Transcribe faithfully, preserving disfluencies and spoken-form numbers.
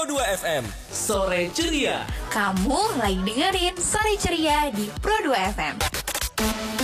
Pro dua F M. Sore Ceria. Kamu lagi dengerin Sore Ceria di Pro dua F M.